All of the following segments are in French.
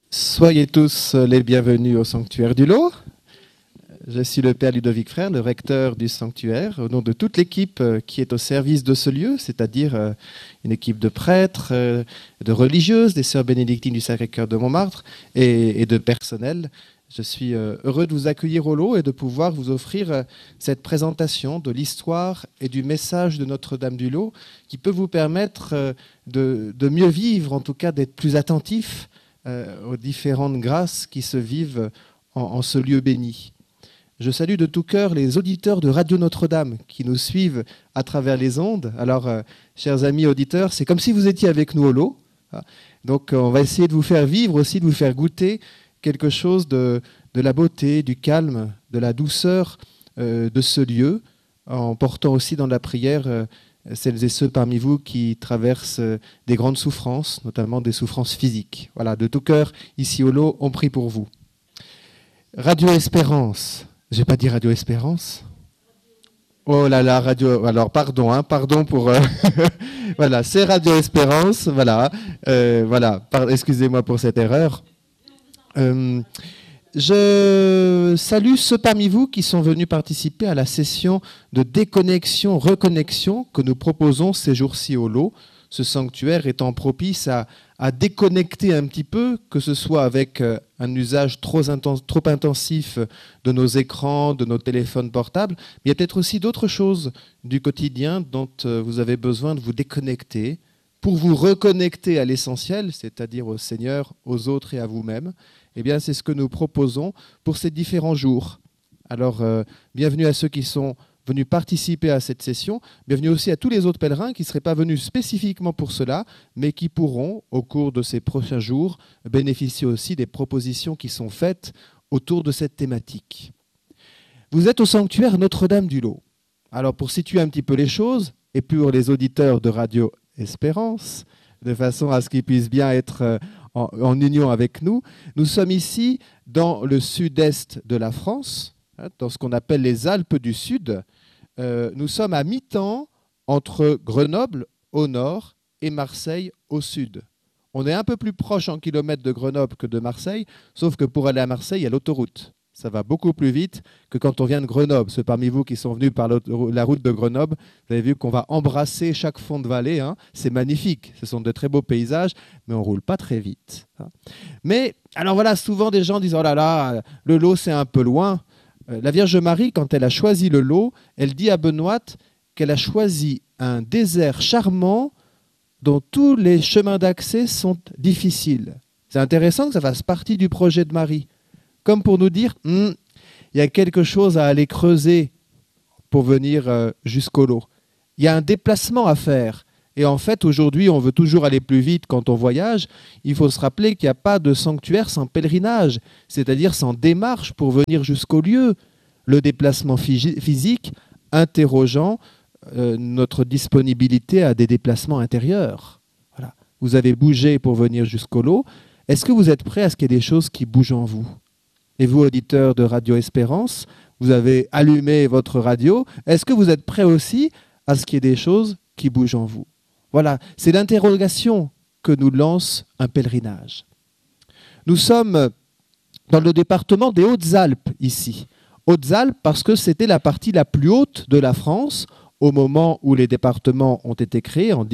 Soyez tous les bienvenus au Sanctuaire du Lot. Je suis le Père Ludovic Frère, le recteur du sanctuaire, au nom de toute l'équipe qui est au service de ce lieu, c'est-à-dire une équipe de prêtres, de religieuses, des sœurs bénédictines du Sacré-Cœur de Montmartre et de personnel. Je suis heureux de vous accueillir au Lot et de pouvoir vous offrir cette présentation de l'histoire et du message de Notre-Dame du Lot qui peut vous permettre de mieux vivre, en tout cas d'être plus attentif aux différentes grâces qui se vivent en ce lieu béni. Je salue de tout cœur les auditeurs de Radio Notre-Dame qui nous suivent à travers les ondes. Alors, chers amis auditeurs, c'est comme si vous étiez avec nous au Lot. Donc, on va essayer de vous faire vivre aussi, de vous faire goûter quelque chose de la beauté, du calme, de la douceur de ce lieu, en portant aussi dans la prière celles et ceux parmi vous qui traversent des grandes souffrances, notamment des souffrances physiques. Voilà, de tout cœur, ici au Lot, on prie pour vous. Radio Espérance. J'ai pas dit Radio Espérance. Oh là là, Radio. Alors pardon, pardon pour. Voilà, c'est Radio Espérance. Voilà, excusez-moi pour cette erreur. Je salue ceux parmi vous qui sont venus participer à la session de déconnexion, reconnexion que nous proposons ces jours-ci au Lot. Ce sanctuaire étant propice à déconnecter un petit peu, que ce soit avec un usage trop intensif de nos écrans, de nos téléphones portables, mais il y a peut-être aussi d'autres choses du quotidien dont vous avez besoin de vous déconnecter pour vous reconnecter à l'essentiel, c'est-à-dire au Seigneur, aux autres et à vous-même. Eh bien, c'est ce que nous proposons pour ces différents jours. Alors, bienvenue à ceux qui sont venus participer à cette session. Bienvenue aussi à tous les autres pèlerins qui ne seraient pas venus spécifiquement pour cela, mais qui pourront, au cours de ces prochains jours, bénéficier aussi des propositions qui sont faites autour de cette thématique. Vous êtes au sanctuaire Notre-Dame du Lot. Alors, pour situer un petit peu les choses, et pour les auditeurs de Radio Espérance, de façon à ce qu'ils puissent bien être en union avec nous, nous sommes ici dans le sud-est de la France, dans ce qu'on appelle les Alpes du Sud. Nous sommes à mi-temps entre Grenoble au nord et Marseille au sud. On est un peu plus proche en kilomètres de Grenoble que de Marseille, sauf que pour aller à Marseille, il y a l'autoroute. Ça va beaucoup plus vite que quand on vient de Grenoble. Ceux parmi vous qui sont venus par la route de Grenoble, vous avez vu qu'on va embrasser chaque fond de vallée. C'est magnifique, ce sont de très beaux paysages, mais on ne roule pas très vite. Mais, alors voilà, souvent des gens disent « Oh là là, le Lot c'est un peu loin ». La Vierge Marie, quand elle a choisi le Lot, elle dit à Benoît qu'elle a choisi un désert charmant dont tous les chemins d'accès sont difficiles. C'est intéressant que ça fasse partie du projet de Marie. Comme pour nous dire, il y a quelque chose à aller creuser pour venir jusqu'au Lot. Il y a un déplacement à faire. Et en fait, aujourd'hui, on veut toujours aller plus vite quand on voyage. Il faut se rappeler qu'il n'y a pas de sanctuaire sans pèlerinage, c'est-à-dire sans démarche pour venir jusqu'au lieu. Le déplacement physique interrogeant notre disponibilité à des déplacements intérieurs. Voilà. Vous avez bougé pour venir jusqu'au Lot. Est-ce que vous êtes prêt à ce qu'il y ait des choses qui bougent en vous ? Et vous, auditeurs de Radio Espérance, vous avez allumé votre radio. Est-ce que vous êtes prêts aussi à ce qu'il y ait des choses qui bougent en vous ? Voilà, c'est l'interrogation que nous lance un pèlerinage. Nous sommes dans le département des Hautes-Alpes ici. Hautes-Alpes parce que c'était la partie la plus haute de la France au moment où les départements ont été créés en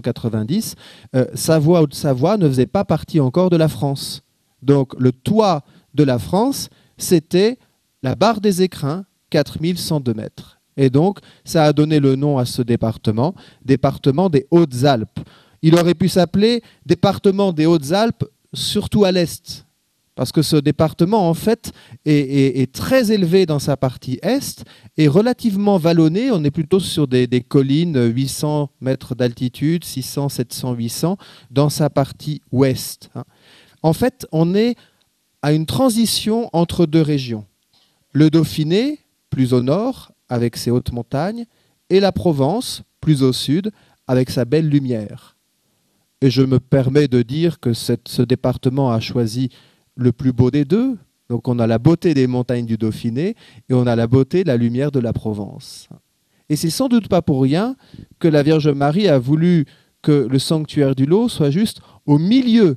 1790. Savoie, Haute-Savoie ne faisait pas partie encore de la France. Donc le toit de la France, c'était la barre des Écrins, 4102 mètres. Et donc, ça a donné le nom à ce département, département des Hautes-Alpes. Il aurait pu s'appeler département des Hautes-Alpes, surtout à l'est, parce que ce département, en fait, est très élevé dans sa partie est et relativement vallonné. On est plutôt sur des collines, 800 mètres d'altitude, 600, 700, 800, dans sa partie ouest. En fait, on est à une transition entre deux régions. Le Dauphiné, plus au nord, avec ses hautes montagnes, et la Provence, plus au sud, avec sa belle lumière. Et je me permets de dire que ce département a choisi le plus beau des deux. Donc on a la beauté des montagnes du Dauphiné et on a la beauté de la lumière de la Provence. Et c'est sans doute pas pour rien que la Vierge Marie a voulu que le sanctuaire du Lot soit juste au milieu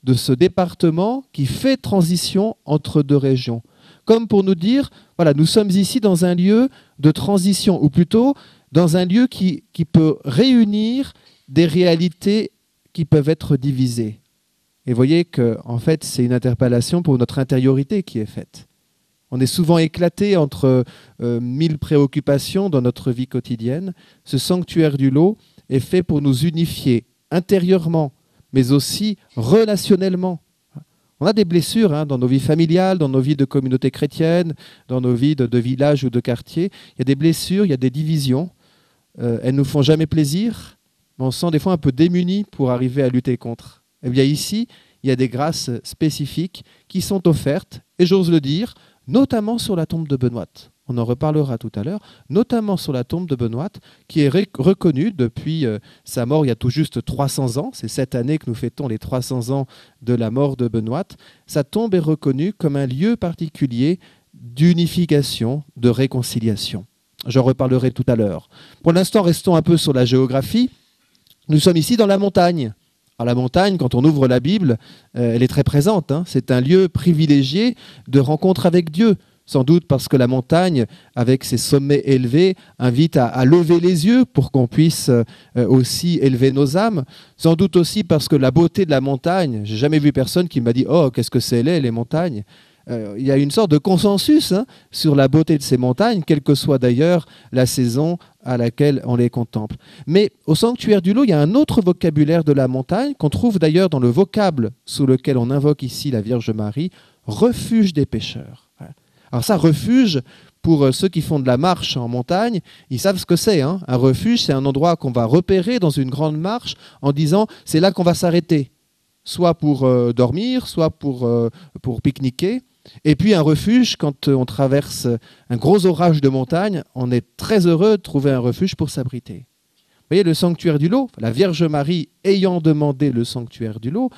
de ce département qui fait transition entre deux régions. Comme pour nous dire, voilà, nous sommes ici dans un lieu de transition, ou plutôt dans un lieu qui peut réunir des réalités qui peuvent être divisées. Et vous voyez qu'en fait, c'est une interpellation pour notre intériorité qui est faite. On est souvent éclaté entre 1000 préoccupations dans notre vie quotidienne. Ce sanctuaire du lot est fait pour nous unifier intérieurement, mais aussi relationnellement. On a des blessures dans nos vies familiales, dans nos vies de communauté chrétienne, dans nos vies de village ou de quartier. Il y a des blessures, il y a des divisions. Elles ne nous font jamais plaisir, mais on se sent des fois un peu démunis pour arriver à lutter contre. Eh bien ici, il y a des grâces spécifiques qui sont offertes, et j'ose le dire, notamment sur la tombe de Benoît. On en reparlera tout à l'heure, notamment sur la tombe de Benoît, qui est reconnue depuis sa mort il y a tout juste 300 ans. C'est cette année que nous fêtons les 300 ans de la mort de Benoît. Sa tombe est reconnue comme un lieu particulier d'unification, de réconciliation. J'en reparlerai tout à l'heure. Pour l'instant, restons un peu sur la géographie. Nous sommes ici dans la montagne. Alors, la montagne, quand on ouvre la Bible, elle est très présente. C'est un lieu privilégié de rencontre avec Dieu. Sans doute parce que la montagne, avec ses sommets élevés, invite à lever les yeux pour qu'on puisse aussi élever nos âmes. Sans doute aussi parce que la beauté de la montagne, j'ai jamais vu personne qui m'a dit « Oh, qu'est-ce que c'est laid, les montagnes !» Il y a une sorte de consensus sur la beauté de ces montagnes, quelle que soit d'ailleurs la saison à laquelle on les contemple. Mais au sanctuaire du lot, il y a un autre vocabulaire de la montagne qu'on trouve d'ailleurs dans le vocable sous lequel on invoque ici la Vierge Marie, refuge des pécheurs. Alors ça, refuge, pour ceux qui font de la marche en montagne, ils savent ce que c'est. Un refuge, c'est un endroit qu'on va repérer dans une grande marche en disant « c'est là qu'on va s'arrêter », soit pour dormir, soit pour pique-niquer. Et puis un refuge, quand on traverse un gros orage de montagne, on est très heureux de trouver un refuge pour s'abriter. Vous voyez, le sanctuaire du lot, la Vierge Marie ayant demandé le sanctuaire du lot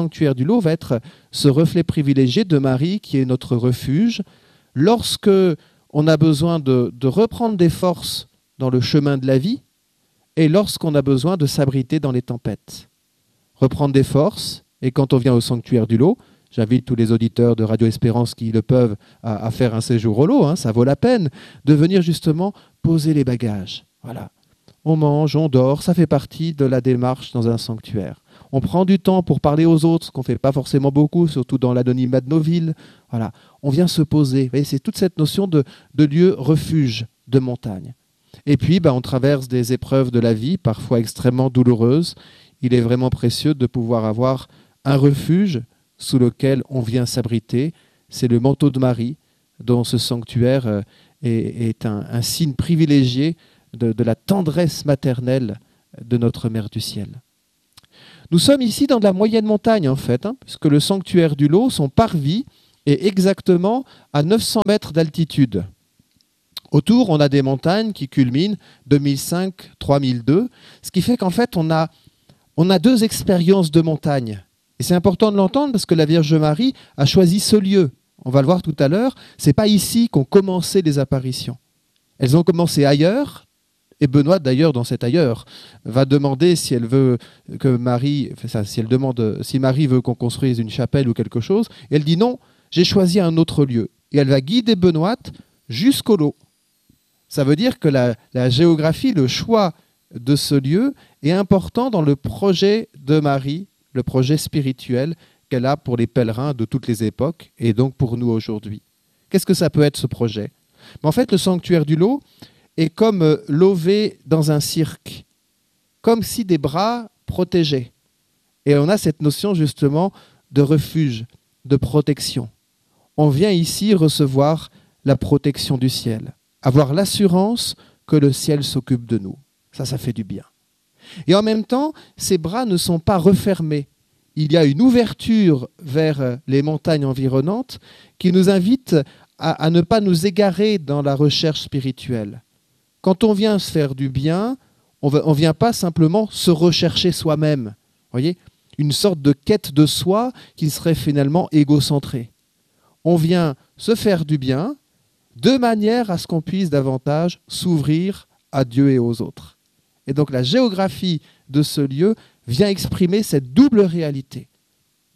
va être ce reflet privilégié de Marie qui est notre refuge. Lorsque on a besoin de reprendre des forces dans le chemin de la vie et lorsqu'on a besoin de s'abriter dans les tempêtes. Reprendre des forces, et quand on vient au sanctuaire du lot, j'invite tous les auditeurs de Radio Espérance qui le peuvent à faire un séjour au lot, ça vaut la peine de venir justement poser les bagages. Voilà. On mange, on dort, ça fait partie de la démarche dans un sanctuaire. On prend du temps pour parler aux autres, ce qu'on ne fait pas forcément beaucoup, surtout dans l'anonymat de nos villes. Voilà. On vient se poser. Vous voyez, c'est toute cette notion de lieu refuge, de montagne. Et puis, on traverse des épreuves de la vie, parfois extrêmement douloureuses. Il est vraiment précieux de pouvoir avoir un refuge sous lequel on vient s'abriter. C'est le manteau de Marie, dont ce sanctuaire est un signe privilégié de la tendresse maternelle de notre Mère du Ciel. Nous sommes ici dans de la moyenne montagne, en fait, puisque le sanctuaire du lot, son parvis, est exactement à 900 mètres d'altitude. Autour, on a des montagnes qui culminent 2005, 3002, ce qui fait qu'en fait, on a deux expériences de montagne. Et c'est important de l'entendre parce que la Vierge Marie a choisi ce lieu. On va le voir tout à l'heure, ce n'est pas ici qu'ont commencé les apparitions. Elles ont commencé ailleurs, et Benoît, d'ailleurs, dans cet ailleurs, va demander si elle veut que Marie, si Marie veut qu'on construise une chapelle ou quelque chose. Et elle dit non, j'ai choisi un autre lieu. Et elle va guider Benoît jusqu'au lot. Ça veut dire que la géographie, le choix de ce lieu est important dans le projet de Marie, le projet spirituel qu'elle a pour les pèlerins de toutes les époques et donc pour nous aujourd'hui. Qu'est-ce que ça peut être ce projet ? En fait, le sanctuaire du lot est comme lové dans un cirque, comme si des bras protégeaient. Et on a cette notion justement de refuge, de protection. On vient ici recevoir la protection du ciel, avoir l'assurance que le ciel s'occupe de nous. Ça fait du bien. Et en même temps, ces bras ne sont pas refermés. Il y a une ouverture vers les montagnes environnantes qui nous invite à ne pas nous égarer dans la recherche spirituelle. Quand on vient se faire du bien, on ne vient pas simplement se rechercher soi-même. Voyez, une sorte de quête de soi qui serait finalement égocentrée. On vient se faire du bien de manière à ce qu'on puisse davantage s'ouvrir à Dieu et aux autres. Et donc la géographie de ce lieu vient exprimer cette double réalité.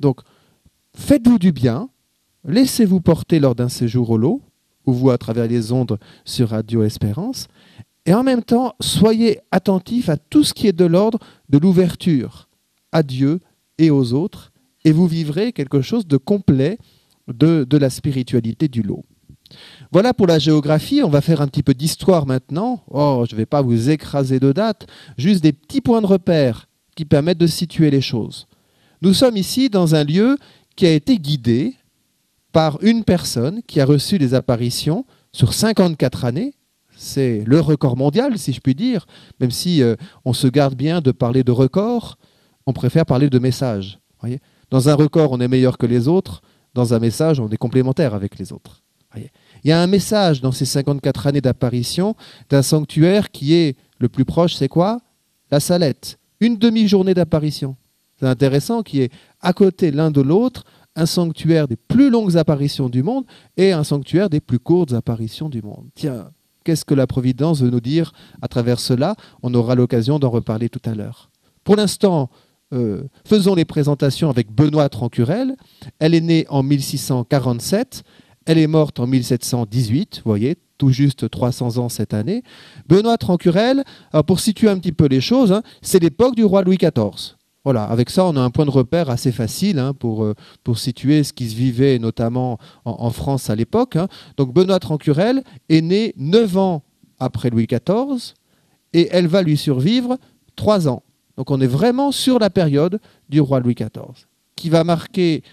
Donc, faites-vous du bien, laissez-vous porter lors d'un séjour au lot, ou vous à travers les ondes sur Radio Espérance, et en même temps, soyez attentifs à tout ce qui est de l'ordre de l'ouverture à Dieu et aux autres, et vous vivrez quelque chose de complet de la spiritualité du lot. Voilà pour la géographie. On va faire un petit peu d'histoire maintenant. Oh, je ne vais pas vous écraser de dates, juste des petits points de repère qui permettent de situer les choses. Nous sommes ici dans un lieu qui a été guidé par une personne qui a reçu des apparitions sur 54 années. C'est le record mondial, si je puis dire, même si on se garde bien de parler de record, on préfère parler de message. Voyez, dans un record, on est meilleur que les autres. Dans un message, on est complémentaire avec les autres. Voyez, il y a un message dans ces 54 années d'apparition d'un sanctuaire qui est le plus proche, c'est quoi? La Salette. Une demi-journée d'apparition. C'est intéressant qu'il y ait à côté l'un de l'autre un sanctuaire des plus longues apparitions du monde et un sanctuaire des plus courtes apparitions du monde. Tiens, qu'est-ce que la Providence veut nous dire à travers cela? On aura l'occasion d'en reparler tout à l'heure. Pour l'instant, faisons les présentations avec Benoît Trancurel. Elle est née en 1647, elle est morte en 1718, vous voyez, tout juste 300 ans cette année. Benoît Trancurel, alors pour situer un petit peu les choses, hein, c'est l'époque du roi Louis XIV. Voilà, avec ça, on a un point de repère assez facile hein, pour situer ce qui se vivait notamment en France à l'époque. Hein. Donc Benoît Trancurel est né 9 ans après Louis XIV et elle va lui survivre 3 ans. Donc on est vraiment sur la période du roi Louis XIV, qui va marquer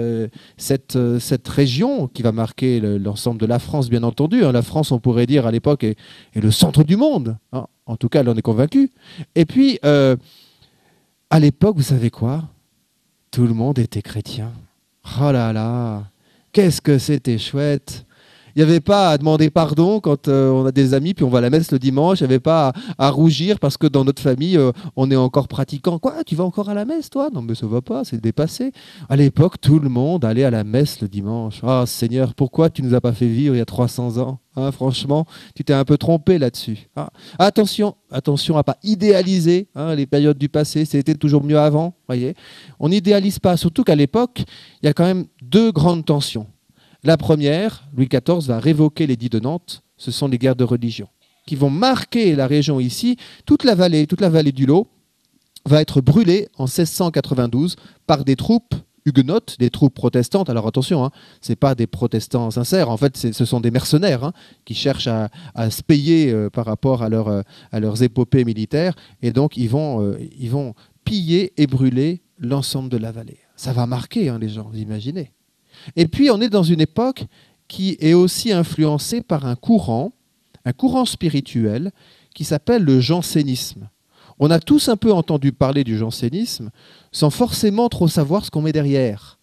cette région, qui va marquer l'ensemble de la France, bien entendu. Hein. La France, on pourrait dire à l'époque, est le centre du monde. Hein. En tout cas, elle en est convaincue. Et puis, à l'époque, vous savez quoi? Tout le monde était chrétien. Oh là là, qu'est-ce que c'était chouette! Il n'y avait pas à demander pardon quand on a des amis, puis on va à la messe le dimanche. Il n'y avait pas à rougir parce que dans notre famille, on est encore pratiquant. Quoi, tu vas encore à la messe, toi? Non, mais ça ne va pas, c'est dépassé. À l'époque, tout le monde allait à la messe le dimanche. Ah, Seigneur, pourquoi tu ne nous as pas fait vivre il y a 300 ans hein, franchement, tu t'es un peu trompé là-dessus. Ah, attention à ne pas idéaliser hein, les périodes du passé. C'était toujours mieux avant, voyez. On n'idéalise pas, surtout qu'à l'époque, il y a quand même 2 grandes tensions. La première, Louis XIV va révoquer l'édit de Nantes, ce sont les guerres de religion, qui vont marquer la région ici. Toute la vallée du Lot va être brûlée en 1692 par des troupes huguenotes, des troupes protestantes. Alors attention, hein, ce n'est pas des protestants sincères, en fait ce sont des mercenaires hein, qui cherchent à se payer par rapport à leurs épopées militaires, et donc ils vont piller et brûler l'ensemble de la vallée. Ça va marquer hein, les gens, vous imaginez. Et puis, on est dans une époque qui est aussi influencée par un courant spirituel qui s'appelle le jansénisme. On a tous un peu entendu parler du jansénisme sans forcément trop savoir ce qu'on met derrière.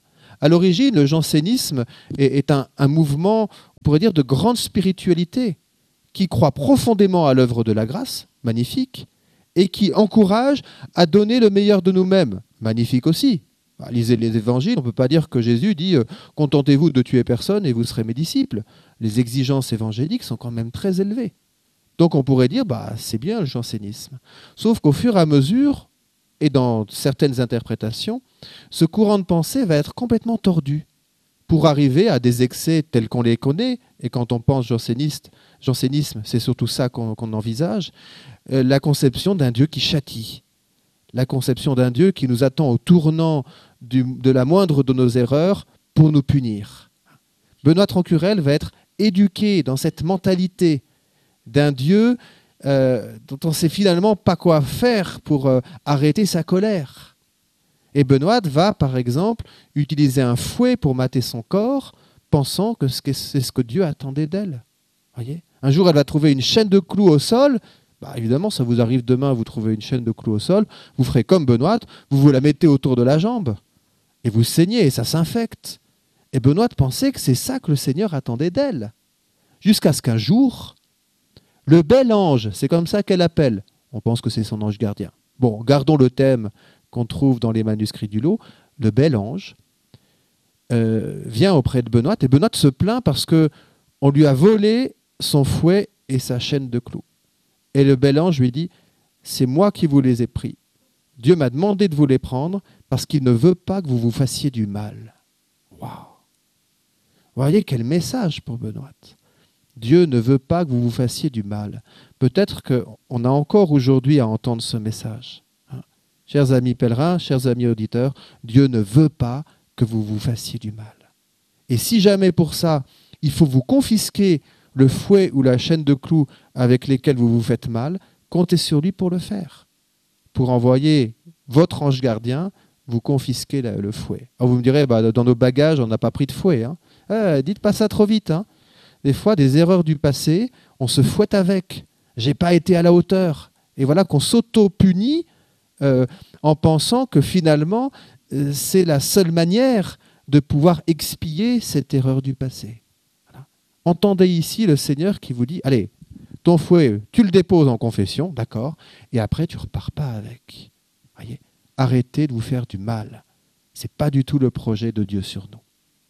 À l'origine, le jansénisme est un mouvement, on pourrait dire, de grande spiritualité qui croit profondément à l'œuvre de la grâce, magnifique, et qui encourage à donner le meilleur de nous-mêmes, magnifique aussi. Lisez les évangiles, on ne peut pas dire que Jésus dit « Contentez-vous de tuer personne et vous serez mes disciples ». Les exigences évangéliques sont quand même très élevées. Donc on pourrait dire « c'est bien le jansénisme ». Sauf qu'au fur et à mesure, et dans certaines interprétations, ce courant de pensée va être complètement tordu pour arriver à des excès tels qu'on les connaît. Et quand on pense jansénisme, c'est surtout ça qu'on envisage, la conception d'un Dieu qui châtie. La conception d'un Dieu qui nous attend au tournant de la moindre de nos erreurs pour nous punir. Benoît Trancurel va être éduqué dans cette mentalité d'un Dieu dont on ne sait finalement pas quoi faire pour arrêter sa colère. Et Benoît va, par exemple, utiliser un fouet pour mater son corps, pensant que c'est ce que Dieu attendait d'elle. Voyez ? Un jour, elle va trouver une chaîne de clous au sol. Évidemment, ça vous arrive demain, vous trouvez une chaîne de clous au sol, vous ferez comme Benoît, vous la mettez autour de la jambe, et vous saignez, et ça s'infecte. Et Benoît pensait que c'est ça que le Seigneur attendait d'elle. Jusqu'à ce qu'un jour, le bel ange, c'est comme ça qu'elle appelle, on pense que c'est son ange gardien. Bon, gardons le thème qu'on trouve dans les manuscrits du lot, le bel ange vient auprès de Benoît, et Benoît se plaint parce qu'on lui a volé son fouet et sa chaîne de clous. Et le bel ange lui dit « C'est moi qui vous les ai pris. Dieu m'a demandé de vous les prendre parce qu'il ne veut pas que vous vous fassiez du mal. Waouh! Vous voyez quel message pour Benoît. Dieu ne veut pas que vous vous fassiez du mal. Peut-être qu'on a encore aujourd'hui à entendre ce message. Chers amis pèlerins, chers amis auditeurs, Dieu ne veut pas que vous vous fassiez du mal. Et si jamais pour ça, il faut vous confisquer le fouet ou la chaîne de clous avec lesquels vous vous faites mal, comptez sur lui pour le faire. Pour envoyer votre ange gardien, vous confisquer le fouet. Alors vous me direz, dans nos bagages, on n'a pas pris de fouet. Dites pas ça trop vite. Des fois, des erreurs du passé, on se fouette avec. J'ai pas été à la hauteur. Et voilà qu'on s'auto-punit en pensant que finalement, c'est la seule manière de pouvoir expier cette erreur du passé. Voilà. Entendez ici le Seigneur qui vous dit, allez, ton fouet, tu le déposes en confession, d'accord, et après tu repars pas avec. Voyez, arrêtez de vous faire du mal. Ce n'est pas du tout le projet de Dieu sur nous.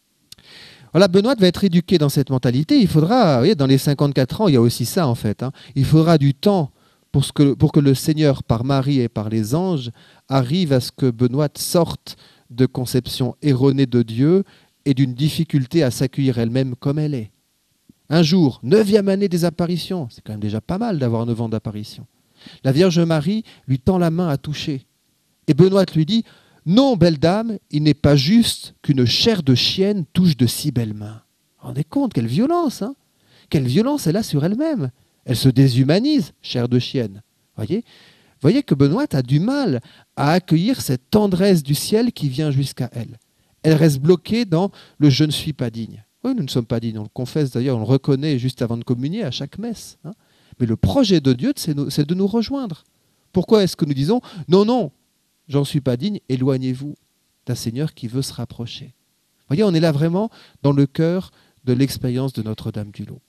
Voilà, Benoît va être éduqué dans cette mentalité. Il faudra, vous voyez, dans les 54 ans, il y a aussi ça en fait. Il faudra du temps pour que le Seigneur, par Marie et par les anges, arrive à ce que Benoît sorte de conception erronée de Dieu et d'une difficulté à s'accueillir elle-même comme elle est. Un jour, 9e année des apparitions, c'est quand même déjà pas mal d'avoir 9 ans d'apparition. La Vierge Marie lui tend la main à toucher. Et Benoît lui dit, « Non, belle dame, il n'est pas juste qu'une chair de chienne touche de si belles mains. » Vous vous rendez compte, quelle violence, quelle violence elle a sur elle-même. Elle se déshumanise, chair de chienne. Voyez que Benoît a du mal à accueillir cette tendresse du ciel qui vient jusqu'à elle. Elle reste bloquée dans le « je ne suis pas digne ». Oui, nous ne sommes pas dignes, on le confesse d'ailleurs, on le reconnaît juste avant de communier à chaque messe. Mais le projet de Dieu, c'est de nous rejoindre. Pourquoi est-ce que nous disons « Non, non, j'en suis pas digne, éloignez-vous d'un Seigneur qui veut se rapprocher ». Vous voyez, on est là vraiment dans le cœur de l'expérience de Notre-Dame du Lot.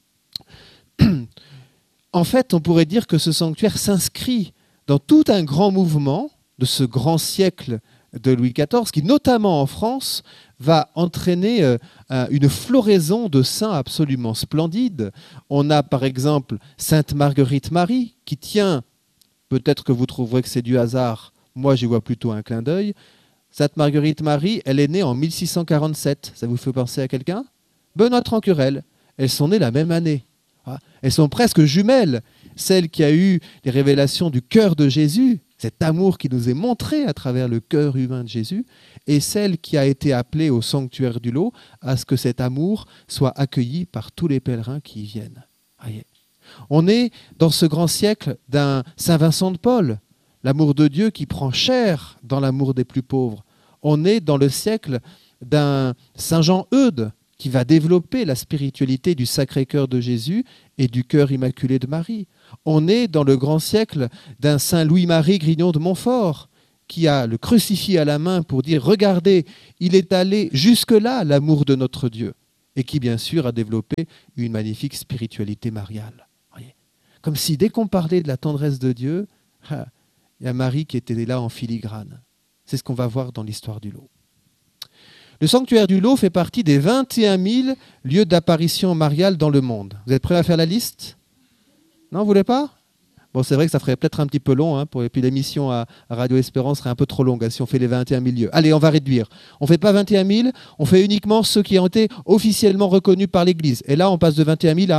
En fait, on pourrait dire que ce sanctuaire s'inscrit dans tout un grand mouvement de ce grand siècle de Louis XIV, qui notamment en France va entraîner une floraison de saints absolument splendides. On a par exemple Sainte Marguerite Marie, qui tient, peut-être que vous trouverez que c'est du hasard, moi j'y vois plutôt un clin d'œil. Sainte Marguerite Marie, elle est née en 1647. Ça vous fait penser à quelqu'un? Benoît Trancurel. Elles sont nées la même année. Elles sont presque jumelles. Celle qui a eu les révélations du cœur de Jésus, cet amour qui nous est montré à travers le cœur humain de Jésus, et celle qui a été appelée au sanctuaire du Lot à ce que cet amour soit accueilli par tous les pèlerins qui y viennent. Voyez. On est dans ce grand siècle d'un Saint Vincent de Paul, l'amour de Dieu qui prend chair dans l'amour des plus pauvres. On est dans le siècle d'un Saint Jean Eudes qui va développer la spiritualité du Sacré-Cœur de Jésus et du Cœur Immaculé de Marie. On est dans le grand siècle d'un Saint Louis-Marie Grignon de Montfort qui a le crucifix à la main pour dire « Regardez, il est allé jusque-là l'amour de notre Dieu » et qui bien sûr a développé une magnifique spiritualité mariale. Voyez. Comme si dès qu'on parlait de la tendresse de Dieu, il y a Marie qui était là en filigrane. C'est ce qu'on va voir dans l'histoire du Lot. Le sanctuaire du Lot fait partie des 21 000 lieux d'apparition mariale dans le monde. Vous êtes prêts à faire la liste? Non, vous voulez pas? Bon, c'est vrai que ça ferait peut-être un petit peu long, et puis l'émission à Radio Espérance serait un peu trop longue si on fait les 21 000 lieux. Allez, on va réduire. On ne fait pas 21 000, on fait uniquement ceux qui ont été officiellement reconnus par l'Église. Et là, on passe de 21 000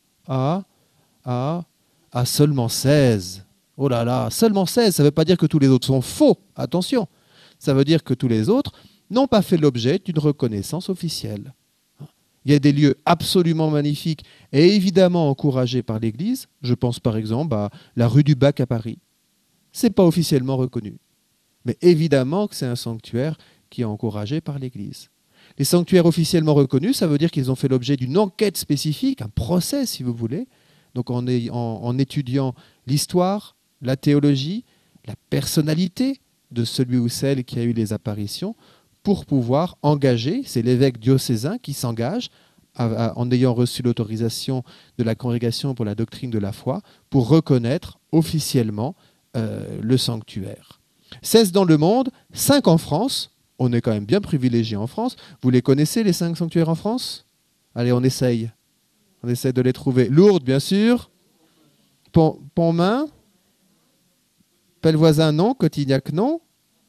à seulement 16. Oh là là, seulement 16, ça ne veut pas dire que tous les autres sont faux, attention. Ça veut dire que tous les autres n'ont pas fait l'objet d'une reconnaissance officielle. Il y a des lieux absolument magnifiques et évidemment encouragés par l'Église. Je pense par exemple à la rue du Bac à Paris. Ce n'est pas officiellement reconnu. Mais évidemment que c'est un sanctuaire qui est encouragé par l'Église. Les sanctuaires officiellement reconnus, ça veut dire qu'ils ont fait l'objet d'une enquête spécifique, un procès si vous voulez. Donc en étudiant l'histoire, la théologie, la personnalité de celui ou celle qui a eu les apparitions, pour pouvoir engager, c'est l'évêque diocésain qui s'engage en ayant reçu l'autorisation de la Congrégation pour la doctrine de la foi, pour reconnaître officiellement le sanctuaire. 16 dans le monde, 5 en France. On est quand même bien privilégié en France. Vous les connaissez, les 5 sanctuaires en France? Allez, on essaye. On essaie de les trouver. Lourdes, bien sûr. Pontmain. Pellevoisin, non. Cotignac, non.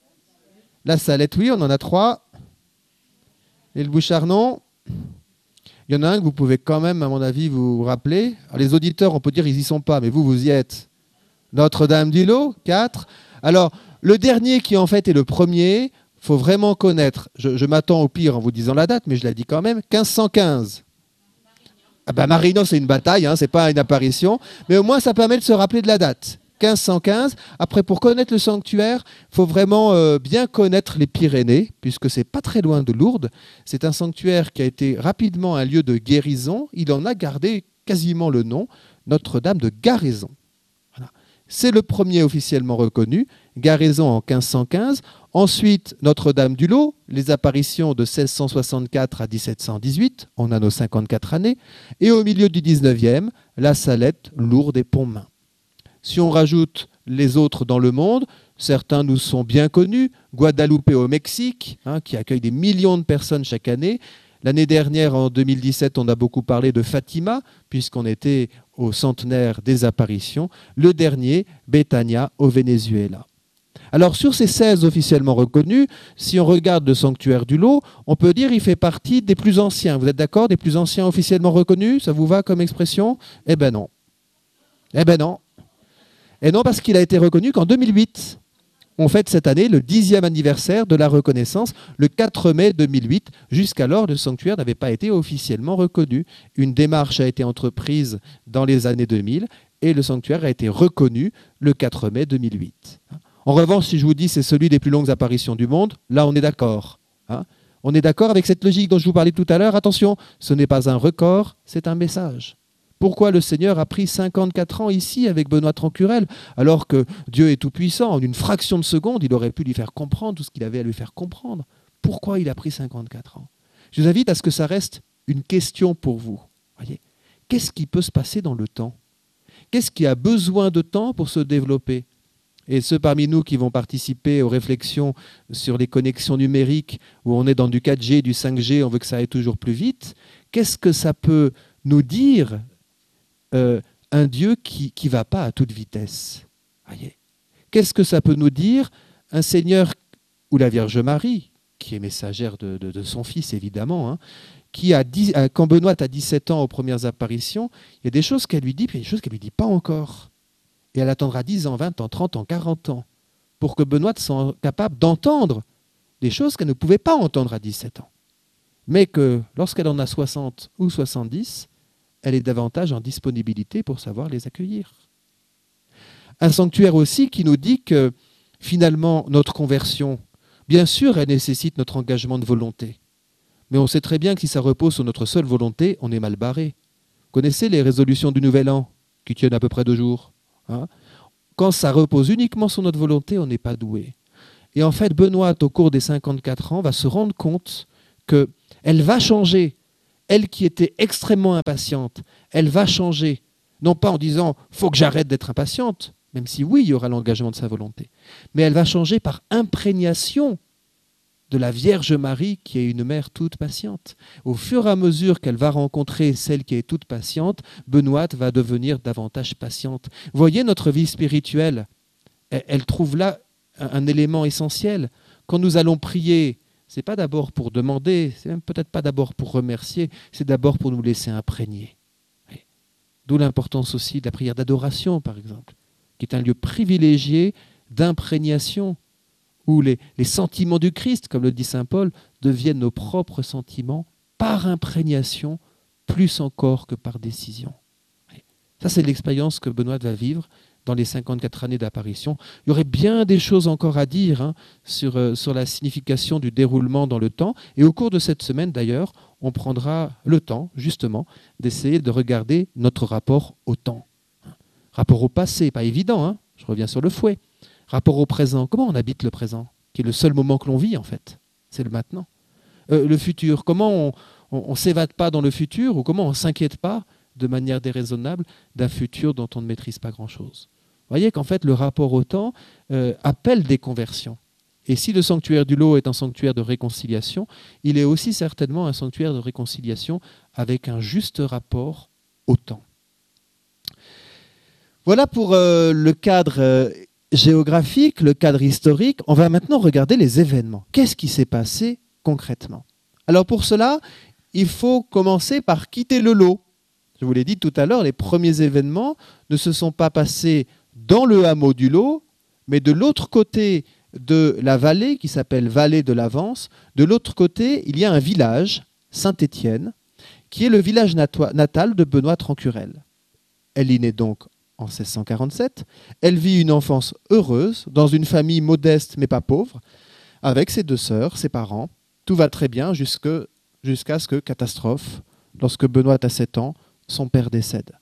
La Salette, oui, on en a 3. Et le Bouchard, non. Il y en a un que vous pouvez quand même, à mon avis, vous rappeler. Alors, les auditeurs, on peut dire ils n'y sont pas, mais vous, vous y êtes. Notre-Dame-du-Lot, 4. Alors, le dernier qui en fait est le premier, il faut vraiment connaître. Je m'attends au pire en vous disant la date, mais je la dis quand même. 1515. Ah ben Marino, c'est une bataille, hein, c'est pas une apparition. Mais au moins, ça permet de se rappeler de la date. 1515. Après, pour connaître le sanctuaire, il faut vraiment bien connaître les Pyrénées, puisque c'est pas très loin de Lourdes. C'est un sanctuaire qui a été rapidement un lieu de guérison. Il en a gardé quasiment le nom, Notre-Dame de Garaison. Voilà. C'est le premier officiellement reconnu, Garaison en 1515. Ensuite, Notre-Dame-du-Lot, les apparitions de 1664 à 1718, on a nos 54 années. Et au milieu du 19e, la Salette, Lourdes et Pontmain. Si on rajoute les autres dans le monde, certains nous sont bien connus. Guadalupe au Mexique, qui accueille des millions de personnes chaque année. L'année dernière, en 2017, on a beaucoup parlé de Fatima, puisqu'on était au centenaire des apparitions. Le dernier, Betania au Venezuela. Alors sur ces 16 officiellement reconnus, si on regarde le sanctuaire du Lot, on peut dire qu'il fait partie des plus anciens. Vous êtes d'accord? Des plus anciens officiellement reconnus? Ça vous va comme expression? Eh ben non. Eh ben non. Et non, parce qu'il a été reconnu qu'en 2008. On fête cette année le 10e anniversaire de la reconnaissance, le 4 mai 2008. Jusqu'alors, le sanctuaire n'avait pas été officiellement reconnu. Une démarche a été entreprise dans les années 2000 et le sanctuaire a été reconnu le 4 mai 2008. En revanche, si je vous dis c'est celui des plus longues apparitions du monde, là on est d'accord. On est d'accord avec cette logique dont je vous parlais tout à l'heure. Attention, ce n'est pas un record, c'est un message. Pourquoi le Seigneur a pris 54 ans ici avec Benoît Trancurel, alors que Dieu est tout-puissant? En une fraction de seconde, il aurait pu lui faire comprendre tout ce qu'il avait à lui faire comprendre. Pourquoi il a pris 54 ans? Je vous invite à ce que ça reste une question pour vous. Voyez, qu'est-ce qui peut se passer dans le temps? Qu'est-ce qui a besoin de temps pour se développer? Et ceux parmi nous qui vont participer aux réflexions sur les connexions numériques, où on est dans du 4G, du 5G, on veut que ça aille toujours plus vite, qu'est-ce que ça peut nous dire un Dieu qui ne va pas à toute vitesse? Voyez. Qu'est-ce que ça peut nous dire un Seigneur ou la Vierge Marie, qui est messagère de son Fils évidemment, qui quand Benoît a 17 ans aux premières apparitions, il y a des choses qu'elle lui dit, puis il y a des choses qu'elle ne lui dit pas encore. Et elle attendra 10 ans, 20 ans, 30 ans, 40 ans, pour que Benoît soit capable d'entendre des choses qu'elle ne pouvait pas entendre à 17 ans. Mais que lorsqu'elle en a 60 ou 70, elle est davantage en disponibilité pour savoir les accueillir. Un sanctuaire aussi qui nous dit que finalement notre conversion, bien sûr, elle nécessite notre engagement de volonté. Mais on sait très bien que si ça repose sur notre seule volonté, on est mal barré. Vous connaissez les résolutions du Nouvel An qui tiennent à peu près 2 jours? Quand ça repose uniquement sur notre volonté, on n'est pas doué. Et en fait, Benoît, au cours des 54 ans, va se rendre compte qu'elle va changer. Elle qui était extrêmement impatiente, elle va changer. Non pas en disant « faut que j'arrête d'être impatiente », même si oui, il y aura l'engagement de sa volonté. Mais elle va changer par imprégnation de la Vierge Marie qui est une mère toute patiente. Au fur et à mesure qu'elle va rencontrer celle qui est toute patiente, Benoît va devenir davantage patiente. Vous voyez, notre vie spirituelle, elle trouve là un élément essentiel. Quand nous allons prier, ce n'est pas d'abord pour demander, c'est même peut-être pas d'abord pour remercier, c'est d'abord pour nous laisser imprégner. D'où l'importance aussi de la prière d'adoration, par exemple, qui est un lieu privilégié d'imprégnation, où les sentiments du Christ, comme le dit saint Paul, deviennent nos propres sentiments par imprégnation, plus encore que par décision. Ça, c'est l'expérience que Benoît va vivre dans les 54 années d'apparition. Il y aurait bien des choses encore à dire sur la signification du déroulement dans le temps. Et au cours de cette semaine, d'ailleurs, on prendra le temps, justement, d'essayer de regarder notre rapport au temps. Rapport au passé, pas évident, je reviens sur le fouet. Rapport au présent, comment on habite le présent, qui est le seul moment que l'on vit, en fait. C'est le maintenant. Le futur, comment on ne s'évade pas dans le futur, ou comment on ne s'inquiète pas de manière déraisonnable d'un futur dont on ne maîtrise pas grand-chose. Vous voyez qu'en fait, le rapport au temps appelle des conversions. Et si le sanctuaire du Lot est un sanctuaire de réconciliation, il est aussi certainement un sanctuaire de réconciliation avec un juste rapport au temps. Voilà pour le cadre géographique, le cadre historique, on va maintenant regarder les événements. Qu'est-ce qui s'est passé concrètement? Alors pour cela, il faut commencer par quitter le lot. Je vous l'ai dit tout à l'heure, les premiers événements ne se sont pas passés dans le hameau du Lot, mais de l'autre côté de la vallée, qui s'appelle Vallée de l'Avance. De l'autre côté, il y a un village, Saint-Étienne, qui est le village natal de Benoît Trancurel. Elle y naît donc en 1647. Elle vit une enfance heureuse, dans une famille modeste mais pas pauvre, avec ses 2 sœurs, ses parents. Tout va très bien jusqu'à ce que, catastrophe, lorsque Benoît a 7 ans, son père décède.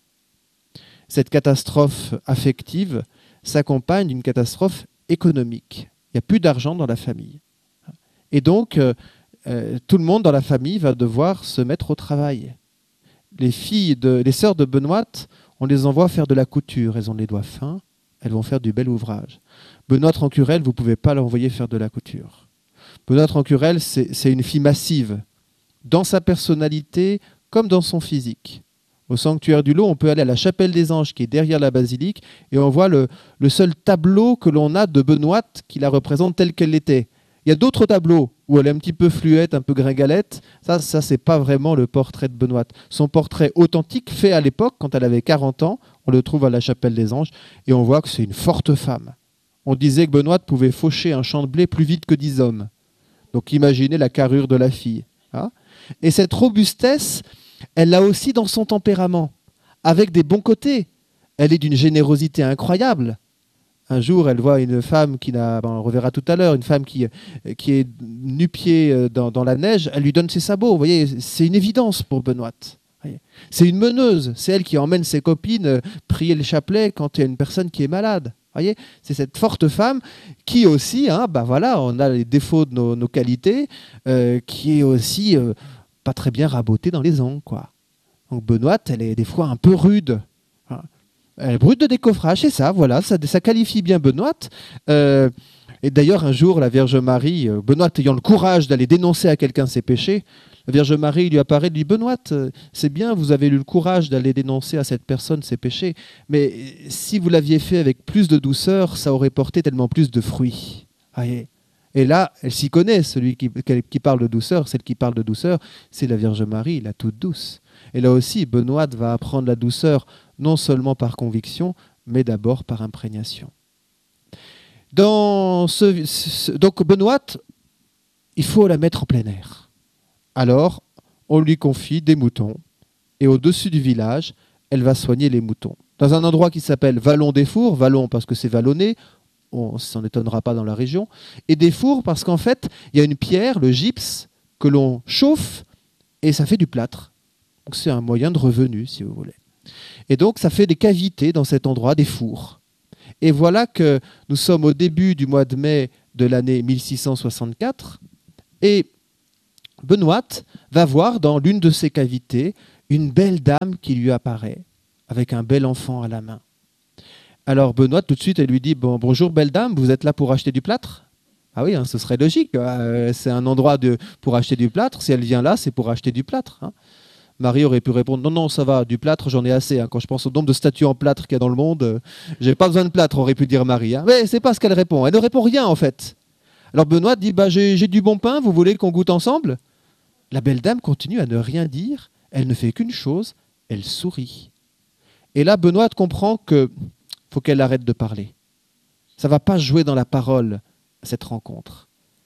Cette catastrophe affective s'accompagne d'une catastrophe économique. Il n'y a plus d'argent dans la famille. Et donc, tout le monde dans la famille va devoir se mettre au travail. Les sœurs de Benoît, on les envoie faire de la couture. Elles ont les doigts fins, elles vont faire du bel ouvrage. Benoît Trancurel, vous ne pouvez pas l'envoyer faire de la couture. Benoît Trancurel, c'est une fille massive, dans sa personnalité comme dans son physique. Au sanctuaire du Lot, on peut aller à la chapelle des Anges qui est derrière la basilique et on voit le seul tableau que l'on a de Benoît qui la représente telle qu'elle était. Il y a d'autres tableaux où elle est un petit peu fluette, un peu gringalette. Ça c'est pas vraiment le portrait de Benoît. Son portrait authentique, fait à l'époque, quand elle avait 40 ans, on le trouve à la chapelle des Anges et on voit que c'est une forte femme. On disait que Benoît pouvait faucher un champ de blé plus vite que 10 hommes. Donc imaginez la carrure de la fille. Hein, et cette robustesse, elle l'a aussi dans son tempérament, avec des bons côtés. Elle est d'une générosité incroyable. Un jour, elle voit une femme on le reverra tout à l'heure, une femme qui est nu-pied dans la neige, elle lui donne ses sabots. Vous voyez, c'est une évidence pour Benoît. C'est une meneuse, c'est elle qui emmène ses copines prier le chapelet quand il y a une personne qui est malade. Voyez, c'est cette forte femme qui aussi, on a les défauts de nos qualités, qui est aussi pas très bien rabotée dans les ongles, quoi. Donc Benoît, elle est des fois un peu rude. Elle est brute de décoffrage, c'est ça, voilà, ça qualifie bien Benoît. Et d'ailleurs, un jour, la Vierge Marie, Benoît ayant le courage d'aller dénoncer à quelqu'un ses péchés, la Vierge Marie lui apparaît et lui dit « Benoît, c'est bien, vous avez eu le courage d'aller dénoncer à cette personne ses péchés, mais si vous l'aviez fait avec plus de douceur, ça aurait porté tellement plus de fruits. » Et là, elle s'y connaît, celui qui parle de douceur, celle qui parle de douceur, c'est la Vierge Marie, la toute douce. Et là aussi, Benoît va apprendre la douceur, non seulement par conviction, mais d'abord par imprégnation. Donc Benoît, il faut la mettre en plein air. Alors, on lui confie des moutons, et au-dessus du village, elle va soigner les moutons. Dans un endroit qui s'appelle Vallon des Fours, Vallon parce que c'est vallonné, on ne s'en étonnera pas dans la région, et des fours parce qu'en fait, il y a une pierre, le gypse, que l'on chauffe, et ça fait du plâtre. Donc c'est un moyen de revenu, si vous voulez. Et donc, ça fait des cavités dans cet endroit, des fours. Et voilà que nous sommes au début du mois de mai de l'année 1664, et Benoît va voir dans l'une de ces cavités une belle dame qui lui apparaît, avec un bel enfant à la main. Alors Benoît, tout de suite, elle lui dit « Bonjour belle dame, vous êtes là pour acheter du plâtre ?» Ah oui, ce serait logique, c'est un endroit pour acheter du plâtre, si elle vient là, c'est pour acheter du plâtre. Marie aurait pu répondre « Non, non, ça va, du plâtre, j'en ai assez. Quand je pense au nombre de statues en plâtre qu'il y a dans le monde, j'ai pas besoin de plâtre », aurait pu dire Marie. Mais c'est pas ce qu'elle répond, elle ne répond rien en fait. Alors Benoît dit « J'ai du bon pain, vous voulez qu'on goûte ensemble ?» La belle dame continue à ne rien dire, elle ne fait qu'une chose, elle sourit. Et là, Benoît comprend que faut qu'elle arrête de parler. Ça ne va pas jouer dans la parole, cette rencontre.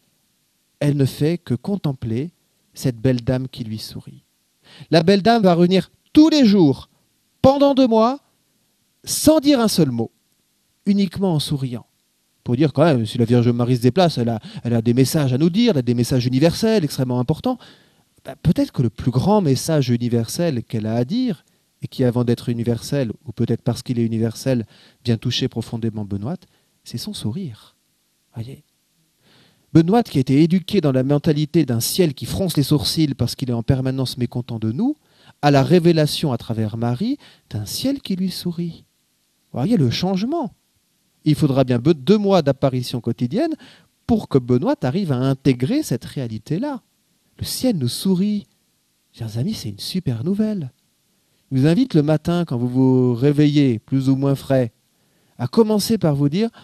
Elle ne fait que contempler cette belle dame qui lui sourit. La belle dame va revenir tous les jours, pendant 2 mois, sans dire un seul mot, uniquement en souriant. Pour dire quand même, si la Vierge Marie se déplace, elle a des messages à nous dire, elle a des messages universels extrêmement importants. Peut-être que le plus grand message universel qu'elle a à dire, et qui, avant d'être universel, ou peut-être parce qu'il est universel, vient toucher profondément Benoît, c'est son sourire. Voyez. Benoît, qui a été éduqué dans la mentalité d'un ciel qui fronce les sourcils parce qu'il est en permanence mécontent de nous, a la révélation à travers Marie d'un ciel qui lui sourit. Vous voyez le changement. Il faudra bien 2 mois d'apparition quotidienne pour que Benoît arrive à intégrer cette réalité-là. Le ciel nous sourit. Chers amis, c'est une super nouvelle. Je vous invite le matin, quand vous vous réveillez, plus ou moins frais, à commencer par vous dire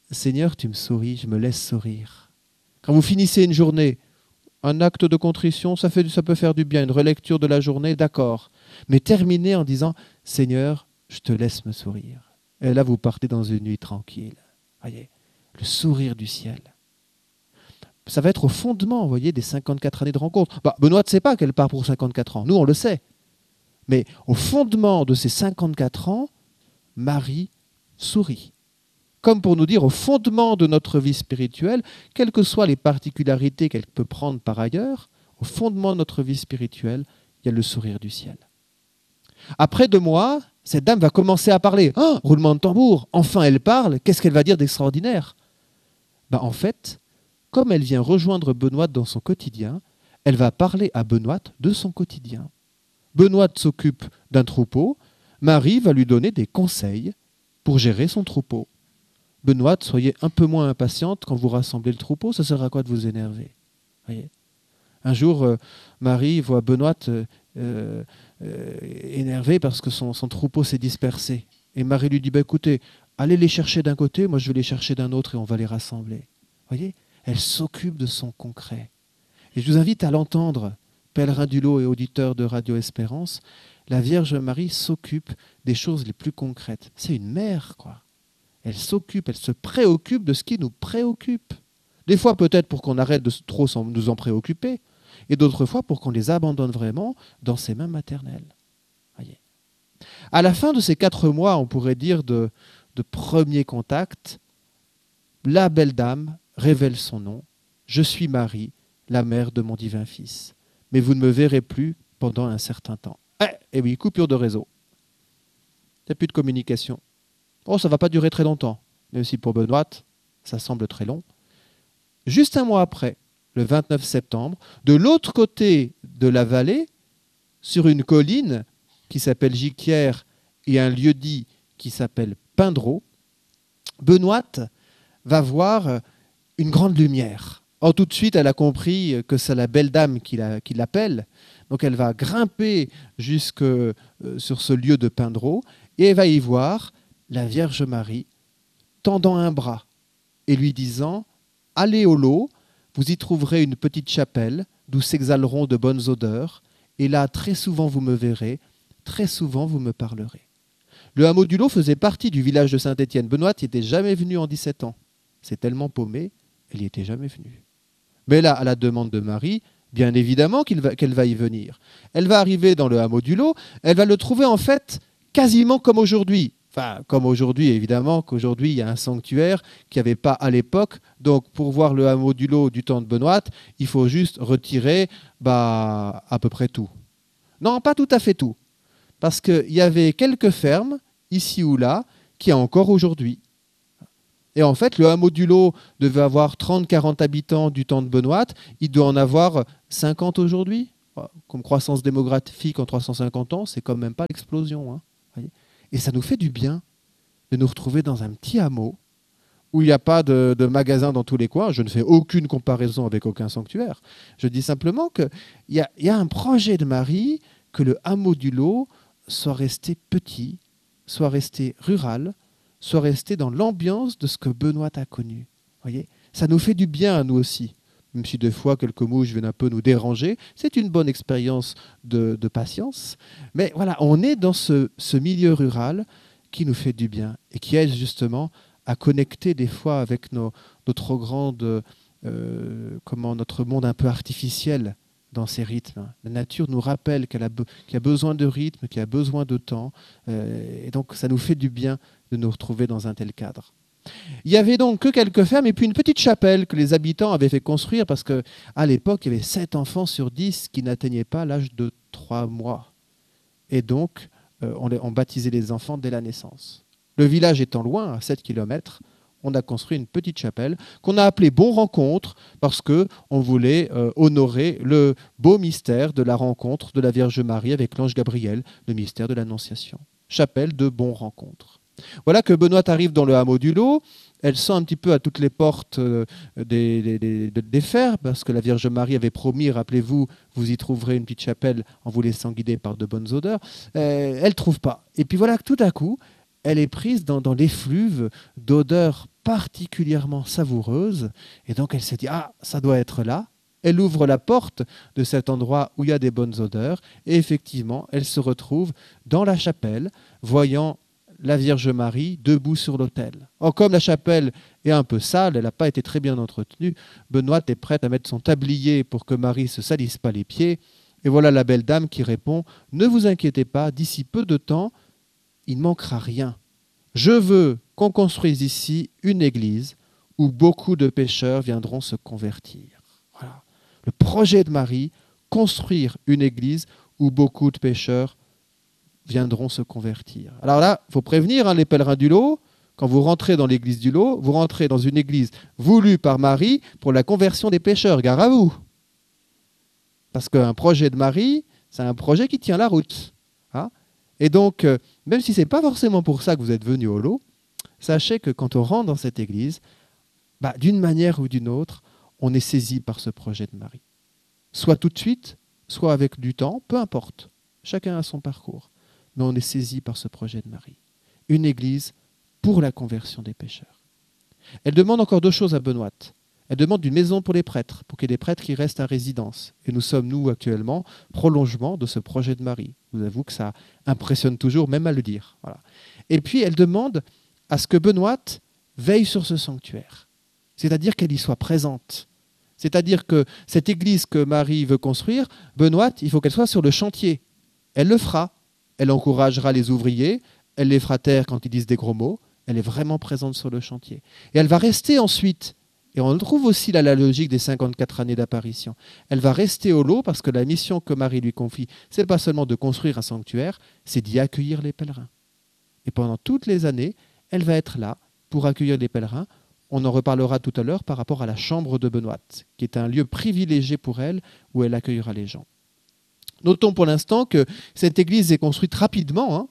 Seigneur, tu me souris, je me laisse sourire. Quand vous finissez une journée, un acte de contrition, ça peut faire du bien, une relecture de la journée, d'accord. Mais terminez en disant, Seigneur, je te laisse me sourire. Et là, vous partez dans une nuit tranquille. Voyez, le sourire du ciel. Ça va être au fondement, vous voyez, des 54 années de rencontre. Benoît ne sait pas qu'elle part pour 54 ans. Nous, on le sait. Mais au fondement de ces 54 ans, Marie sourit. Comme pour nous dire, au fondement de notre vie spirituelle, quelles que soient les particularités qu'elle peut prendre par ailleurs, au fondement de notre vie spirituelle, il y a le sourire du ciel. Après 2 mois, cette dame va commencer à parler. Oh, roulement de tambour, enfin elle parle, qu'est-ce qu'elle va dire d'extraordinaire ? En fait, comme elle vient rejoindre Benoît dans son quotidien, elle va parler à Benoît de son quotidien. Benoît s'occupe d'un troupeau, Marie va lui donner des conseils pour gérer son troupeau. Benoît, soyez un peu moins impatiente quand vous rassemblez le troupeau, ça sert à quoi de vous énerver ? Voyez ? Un jour, Marie voit Benoît énervé parce que son troupeau s'est dispersé. Et Marie lui dit, écoutez, allez les chercher d'un côté, moi je vais les chercher d'un autre et on va les rassembler. Voyez ? Elle s'occupe de son concret. Et je vous invite à l'entendre, pèlerins du lot et auditeurs de Radio Espérance, la Vierge Marie s'occupe des choses les plus concrètes. C'est une mère, quoi. Elle s'occupe, elle se préoccupe de ce qui nous préoccupe. Des fois peut-être pour qu'on arrête de trop nous en préoccuper, et d'autres fois pour qu'on les abandonne vraiment dans ses mains maternelles. Voyez. À la fin de ces 4 mois, on pourrait dire de premier contact, la belle dame révèle son nom. Je suis Marie, la mère de mon divin Fils. Mais vous ne me verrez plus pendant un certain temps. Eh oui, coupure de réseau. Il n'y a plus de communication. Oh, ça ne va pas durer très longtemps. Mais aussi pour Benoît, ça semble très long. Juste un mois après, le 29 septembre, de l'autre côté de la vallée, sur une colline qui s'appelle Giquière et un lieu-dit qui s'appelle Pindreau, Benoît va voir une grande lumière. Oh, tout de suite, elle a compris que c'est la belle dame qui l'appelle. Donc elle va grimper jusque sur ce lieu de Pindreau et elle va y voir la Vierge Marie tendant un bras et lui disant « Allez au lot, vous y trouverez une petite chapelle d'où s'exhaleront de bonnes odeurs, et là, très souvent vous me verrez, très souvent vous me parlerez. » Le hameau du Lot faisait partie du village de Saint-Étienne. Benoît n'y était jamais venu en 17 ans. C'est tellement paumé, elle n'y était jamais venue. Mais là, à la demande de Marie, bien évidemment qu'elle va y venir. Elle va arriver dans le hameau du Lot, elle va le trouver en fait quasiment comme aujourd'hui. Enfin, comme aujourd'hui, évidemment, qu'aujourd'hui, il y a un sanctuaire qu'il n'y avait pas à l'époque. Donc, pour voir le hameau du Lot du temps de Benoît, il faut juste retirer à peu près tout. Non, pas tout à fait tout. Parce qu'il y avait quelques fermes, ici ou là, qu'il y a encore aujourd'hui. Et en fait, le hameau du Lot devait avoir 30-40 habitants du temps de Benoît. Il doit en avoir 50 aujourd'hui. Comme croissance démographique en 350 ans, c'est quand même pas l'explosion. Hein. Voyez ? Et ça nous fait du bien de nous retrouver dans un petit hameau où il n'y a pas de magasin dans tous les coins. Je ne fais aucune comparaison avec aucun sanctuaire. Je dis simplement qu'il y a un projet de Marie que le hameau du Lot soit resté petit, soit resté rural, soit resté dans l'ambiance de ce que Benoît a connu. Voyez ? Ça nous fait du bien à nous aussi. Même si des fois quelques mouches viennent un peu nous déranger, c'est une bonne expérience de patience. Mais voilà, on est dans ce milieu rural qui nous fait du bien et qui aide justement à connecter des fois avec notre monde un peu artificiel dans ces rythmes. La nature nous rappelle qu'il y a besoin de rythme, qu'il y a besoin de temps. Et donc ça nous fait du bien de nous retrouver dans un tel cadre. Il y avait donc que quelques fermes et puis une petite chapelle que les habitants avaient fait construire parce qu'à l'époque, il y avait 7 enfants sur 10 qui n'atteignaient pas l'âge de 3 mois. Et donc, on baptisait les enfants dès la naissance. Le village étant loin, à 7 km, on a construit une petite chapelle qu'on a appelée Bon Rencontre parce qu'on voulait honorer le beau mystère de la rencontre de la Vierge Marie avec l'ange Gabriel, le mystère de l'Annonciation. Chapelle de Bon Rencontre. Voilà que Benoît arrive dans le hameau du Lot. Elle sent un petit peu à toutes les portes des fers, parce que la Vierge Marie avait promis, rappelez-vous, vous y trouverez une petite chapelle en vous laissant guider par de bonnes odeurs. Elle ne trouve pas. Et puis voilà que tout à coup, elle est prise dans l'effluve d'odeurs particulièrement savoureuses. Et donc elle se dit, ah, ça doit être là. Elle ouvre la porte de cet endroit où il y a des bonnes odeurs. Et effectivement, elle se retrouve dans la chapelle, voyant la Vierge Marie debout sur l'autel. Or, comme la chapelle est un peu sale, elle n'a pas été très bien entretenue, Benoît est prête à mettre son tablier pour que Marie ne se salisse pas les pieds. Et voilà la belle dame qui répond, « Ne vous inquiétez pas, d'ici peu de temps, il ne manquera rien. Je veux qu'on construise ici une église où beaucoup de pécheurs viendront se convertir. » Voilà. Le projet de Marie, construire une église où beaucoup de pécheurs viendront se convertir. Alors là, il faut prévenir les pèlerins du Lot, quand vous rentrez dans l'église du Lot, vous rentrez dans une église voulue par Marie pour la conversion des pécheurs. Gare à vous. Parce qu'un projet de Marie, c'est un projet qui tient la route. Hein. Et donc, même si ce n'est pas forcément pour ça que vous êtes venu au Lot, sachez que quand on rentre dans cette église, d'une manière ou d'une autre, on est saisi par ce projet de Marie. Soit tout de suite, soit avec du temps, peu importe. Chacun a son parcours. Mais on est saisi par ce projet de Marie. Une église pour la conversion des pécheurs. Elle demande encore deux choses à Benoît. Elle demande une maison pour les prêtres, pour qu'il y ait des prêtres qui restent à résidence. Et nous sommes, nous, actuellement, prolongement de ce projet de Marie. Je vous avoue que ça impressionne toujours, même à le dire. Voilà. Et puis, elle demande à ce que Benoît veille sur ce sanctuaire. C'est-à-dire qu'elle y soit présente. C'est-à-dire que cette église que Marie veut construire, Benoît, il faut qu'elle soit sur le chantier. Elle le fera. Elle encouragera les ouvriers, elle les fera taire quand ils disent des gros mots. Elle est vraiment présente sur le chantier. Et elle va rester ensuite. Et on trouve aussi là la logique des 54 années d'apparition. Elle va rester au Lot parce que la mission que Marie lui confie, ce n'est pas seulement de construire un sanctuaire, c'est d'y accueillir les pèlerins. Et pendant toutes les années, elle va être là pour accueillir les pèlerins. On en reparlera tout à l'heure par rapport à la chambre de Benoît, qui est un lieu privilégié pour elle, où elle accueillera les gens. Notons pour l'instant que cette église est construite rapidement.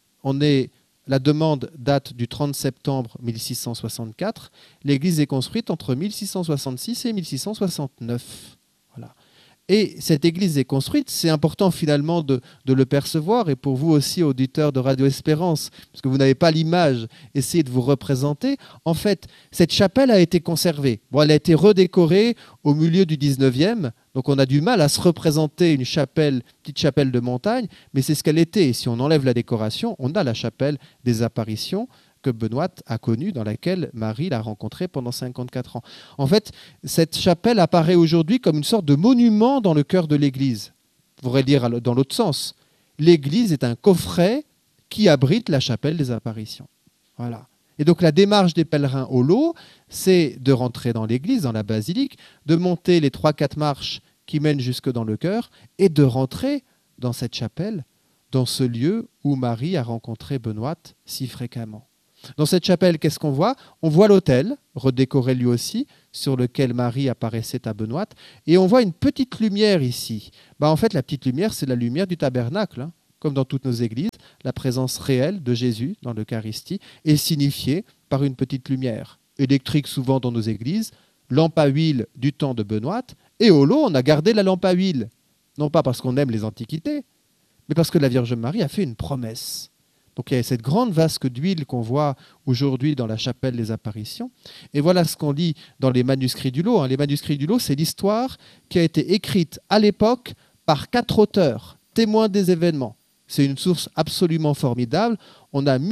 La demande date du 30 septembre 1664. L'église est construite entre 1666 et 1669. Voilà. Et cette église est construite, c'est important finalement de le percevoir, et pour vous aussi, auditeurs de Radio Espérance, parce que vous n'avez pas l'image, essayez de vous représenter. En fait, cette chapelle a été conservée. Bon, elle a été redécorée au milieu du 19e, donc on a du mal à se représenter une chapelle, petite chapelle de montagne, mais c'est ce qu'elle était. Et si on enlève la décoration, on a la chapelle des apparitions que Benoît a connue, dans laquelle Marie l'a rencontrée pendant 54 ans. En fait, cette chapelle apparaît aujourd'hui comme une sorte de monument dans le cœur de l'Église. On pourrait dire dans l'autre sens. L'Église est un coffret qui abrite la chapelle des apparitions. Voilà. Et donc la démarche des pèlerins au Lot, c'est de rentrer dans l'église, dans la basilique, de monter les 3-4 marches qui mènent jusque dans le chœur et de rentrer dans cette chapelle, dans ce lieu où Marie a rencontré Benoît si fréquemment. Dans cette chapelle, qu'est-ce qu'on voit ? On voit l'autel, redécoré lui aussi, sur lequel Marie apparaissait à Benoît, et on voit une petite lumière ici. En fait, la petite lumière, c'est la lumière du tabernacle. Comme dans toutes nos églises, la présence réelle de Jésus dans l'Eucharistie est signifiée par une petite lumière. Électrique souvent dans nos églises, lampe à huile du temps de Benoît, et au Lot, on a gardé la lampe à huile. Non pas parce qu'on aime les antiquités, mais parce que la Vierge Marie a fait une promesse. Donc il y a cette grande vasque d'huile qu'on voit aujourd'hui dans la chapelle des apparitions. Et voilà ce qu'on lit dans les manuscrits du Lot. Les manuscrits du Lot, c'est l'histoire qui a été écrite à l'époque par 4 auteurs, témoins des événements. C'est une source absolument formidable. On a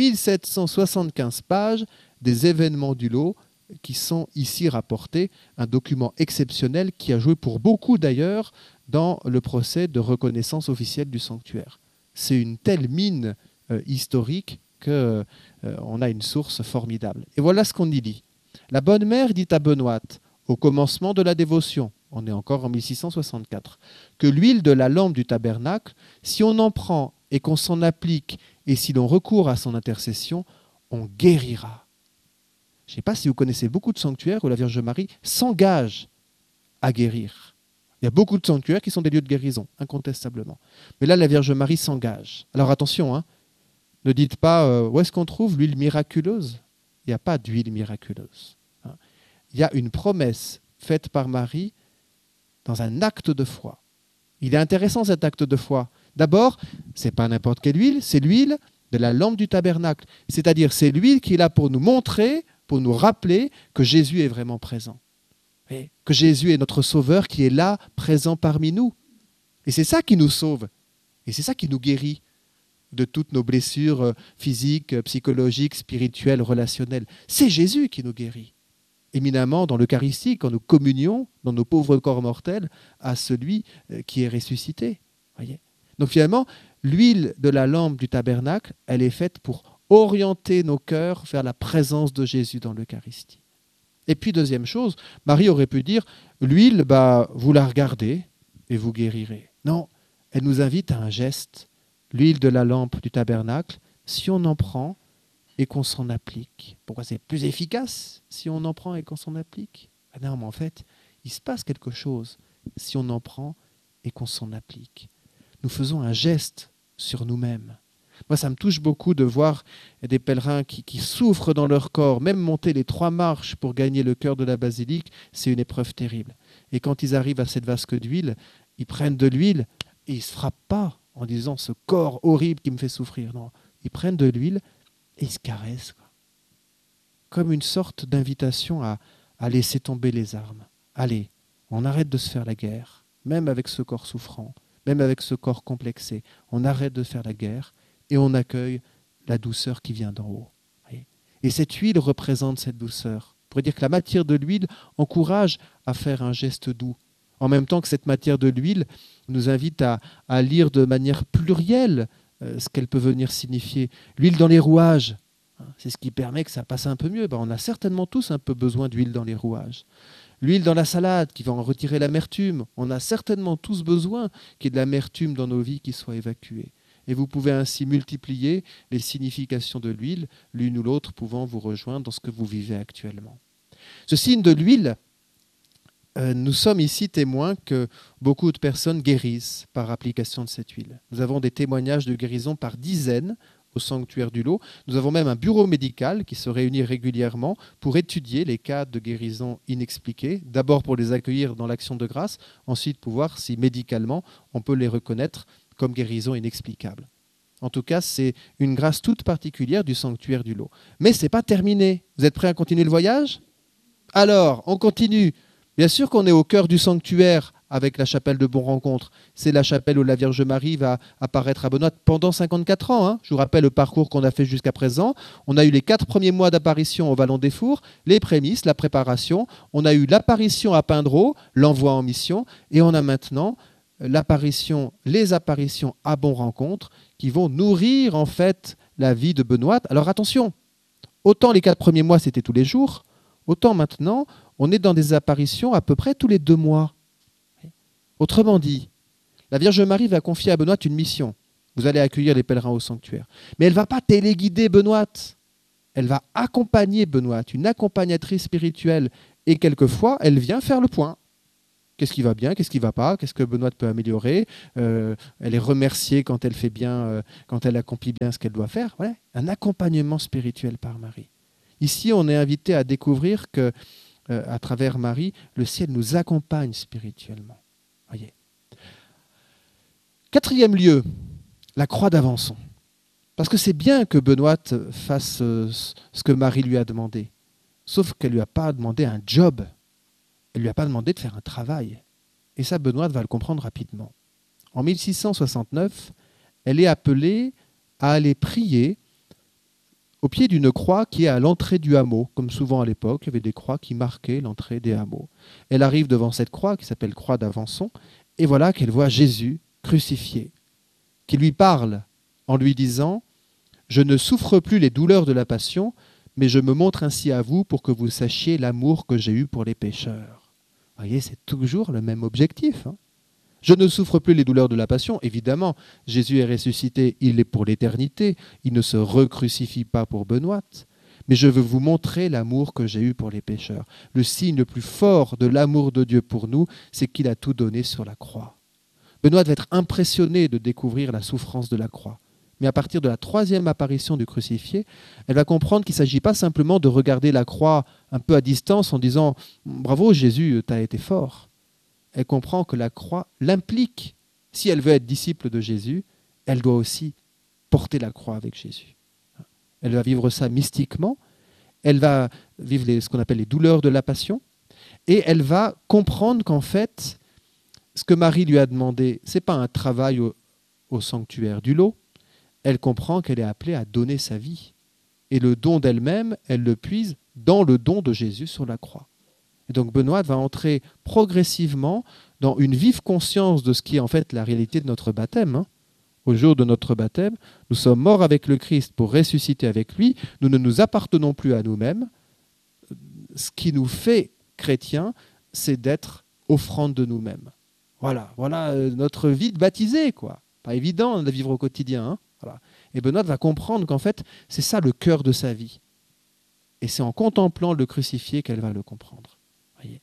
1775 pages des événements du Lot qui sont ici rapportés. Un document exceptionnel qui a joué pour beaucoup d'ailleurs dans le procès de reconnaissance officielle du sanctuaire. C'est une telle mine historique qu'on a une source formidable. Et voilà ce qu'on y lit. La bonne mère dit à Benoît, au commencement de la dévotion, on est encore en 1664, que l'huile de la lampe du tabernacle, si on en prend et qu'on s'en applique, et si l'on recourt à son intercession, on guérira. Je ne sais pas si vous connaissez beaucoup de sanctuaires où la Vierge Marie s'engage à guérir. Il y a beaucoup de sanctuaires qui sont des lieux de guérison, incontestablement. Mais là, la Vierge Marie s'engage. Alors attention, ne dites pas où est-ce qu'on trouve l'huile miraculeuse. Il n'y a pas d'huile miraculeuse. Il y a une promesse faite par Marie dans un acte de foi. Il est intéressant cet acte de foi. D'abord, ce n'est pas n'importe quelle huile, c'est l'huile de la lampe du tabernacle. C'est-à-dire, c'est l'huile qui est là pour nous montrer, pour nous rappeler que Jésus est vraiment présent. Et que Jésus est notre Sauveur qui est là, présent parmi nous. Et c'est ça qui nous sauve. Et c'est ça qui nous guérit de toutes nos blessures physiques, psychologiques, spirituelles, relationnelles. C'est Jésus qui nous guérit. Éminemment dans l'Eucharistie, quand nous communions dans nos pauvres corps mortels à celui qui est ressuscité. Voyez ? Donc finalement, l'huile de la lampe du tabernacle, elle est faite pour orienter nos cœurs vers la présence de Jésus dans l'Eucharistie. Et puis deuxième chose, Marie aurait pu dire, l'huile, vous la regardez et vous guérirez. Non, elle nous invite à un geste. L'huile de la lampe du tabernacle, si on en prend et qu'on s'en applique. Pourquoi c'est plus efficace si on en prend et qu'on s'en applique ? Non, mais en fait, il se passe quelque chose si on en prend et qu'on s'en applique. Nous faisons un geste sur nous-mêmes. Moi, ça me touche beaucoup de voir des pèlerins qui souffrent dans leur corps. Même monter les 3 marches pour gagner le cœur de la basilique, c'est une épreuve terrible. Et quand ils arrivent à cette vasque d'huile, ils prennent de l'huile et ils ne se frappent pas en disant « ce corps horrible qui me fait souffrir ». Non, ils prennent de l'huile et ils se caressent. Comme une sorte d'invitation à laisser tomber les armes. Allez, on arrête de se faire la guerre, même avec ce corps souffrant, même avec ce corps complexé. On arrête de faire la guerre et on accueille la douceur qui vient d'en haut. Et cette huile représente cette douceur. On pourrait dire que la matière de l'huile encourage à faire un geste doux. En même temps que cette matière de l'huile nous invite à lire de manière plurielle ce qu'elle peut venir signifier. L'huile dans les rouages, c'est ce qui permet que ça passe un peu mieux. On a certainement tous un peu besoin d'huile dans les rouages. L'huile dans la salade qui va en retirer l'amertume. On a certainement tous besoin qu'il y ait de l'amertume dans nos vies qui soit évacuée. Et vous pouvez ainsi multiplier les significations de l'huile, l'une ou l'autre pouvant vous rejoindre dans ce que vous vivez actuellement. Ce signe de l'huile, nous sommes ici témoins que beaucoup de personnes guérissent par application de cette huile. Nous avons des témoignages de guérison par dizaines au sanctuaire du Lot. Nous avons même un bureau médical qui se réunit régulièrement pour étudier les cas de guérison inexpliqués, d'abord pour les accueillir dans l'action de grâce, ensuite pour voir si médicalement on peut les reconnaître comme guérison inexplicable. En tout cas, c'est une grâce toute particulière du sanctuaire du Lot. Mais ce n'est pas terminé. Vous êtes prêts à continuer le voyage ? Alors, on continue. Bien sûr qu'on est au cœur du sanctuaire avec la chapelle de Bon-Rencontre. C'est la chapelle où la Vierge Marie va apparaître à Benoît pendant 54 ans. Je vous rappelle le parcours qu'on a fait jusqu'à présent. On a eu les 4 premiers mois d'apparition au Vallon des Fours, les prémices, la préparation. On a eu l'apparition à Pindreau, l'envoi en mission. Et on a maintenant les apparitions à Bon-Rencontre qui vont nourrir en fait la vie de Benoît. Alors attention, autant les 4 premiers mois c'était tous les jours, autant maintenant on est dans des apparitions à peu près tous les 2 mois. Autrement dit, la Vierge Marie va confier à Benoît une mission. Vous allez accueillir les pèlerins au sanctuaire. Mais elle ne va pas téléguider Benoît. Elle va accompagner Benoît, une accompagnatrice spirituelle. Et quelquefois, elle vient faire le point. Qu'est-ce qui va bien, qu'est-ce qui ne va pas, qu'est-ce que Benoît peut améliorer. Elle est remerciée quand elle fait bien, quand elle accomplit bien ce qu'elle doit faire. Voilà, un accompagnement spirituel par Marie. Ici, on est invité à découvrir que, à travers Marie, le ciel nous accompagne spirituellement. Voyez. 4e lieu, la croix d'Avençon. Parce que c'est bien que Benoît fasse ce que Marie lui a demandé. Sauf qu'elle ne lui a pas demandé un job. Elle ne lui a pas demandé de faire un travail. Et ça, Benoît va le comprendre rapidement. En 1669, elle est appelée à aller prier au pied d'une croix qui est à l'entrée du hameau. Comme souvent à l'époque, il y avait des croix qui marquaient l'entrée des hameaux. Elle arrive devant cette croix qui s'appelle croix d'Avençon, et voilà qu'elle voit Jésus crucifié, qui lui parle en lui disant « Je ne souffre plus les douleurs de la passion, mais je me montre ainsi à vous pour que vous sachiez l'amour que j'ai eu pour les pécheurs. » Vous voyez, c'est toujours le même objectif. Je ne souffre plus les douleurs de la passion. Évidemment, Jésus est ressuscité, il est pour l'éternité. Il ne se recrucifie pas pour Benoît. Mais je veux vous montrer l'amour que j'ai eu pour les pécheurs. Le signe le plus fort de l'amour de Dieu pour nous, c'est qu'il a tout donné sur la croix. Benoît va être impressionné de découvrir la souffrance de la croix. Mais à partir de la 3e apparition du crucifié, elle va comprendre qu'il ne s'agit pas simplement de regarder la croix un peu à distance en disant « Bravo Jésus, tu as été fort ». Elle comprend que la croix l'implique. Si elle veut être disciple de Jésus, elle doit aussi porter la croix avec Jésus. Elle va vivre ça mystiquement, elle va vivre ce qu'on appelle les douleurs de la passion, et elle va comprendre qu'en fait, ce que Marie lui a demandé, ce n'est pas un travail au sanctuaire du lot, elle comprend qu'elle est appelée à donner sa vie. Et le don d'elle-même, elle le puise dans le don de Jésus sur la croix. Et donc Benoît va entrer progressivement dans une vive conscience de ce qui est en fait la réalité de notre baptême. Au jour de notre baptême, nous sommes morts avec le Christ pour ressusciter avec lui. Nous ne nous appartenons plus à nous-mêmes. Ce qui nous fait chrétiens, c'est d'être offrande de nous-mêmes. Voilà notre vie de baptisé, quoi. Pas évident de vivre au quotidien. Voilà. Et Benoît va comprendre qu'en fait, c'est ça le cœur de sa vie. Et c'est en contemplant le crucifié qu'elle va le comprendre. Voyez.